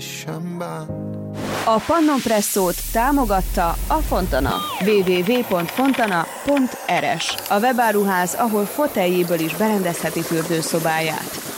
sem bánt. A Pannon Presszót támogatta a Fontana. www.fontana.rs, a webáruház, ahol foteljéből is berendezheti fürdőszobáját.